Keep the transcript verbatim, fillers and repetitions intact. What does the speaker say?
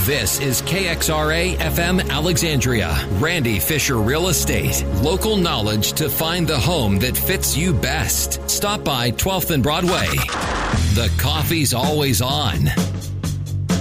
This is K X R A F M Alexandria. Randy Fisher Real Estate. Local knowledge to find the home that fits you best. Stop by twelfth and Broadway. The coffee's always on.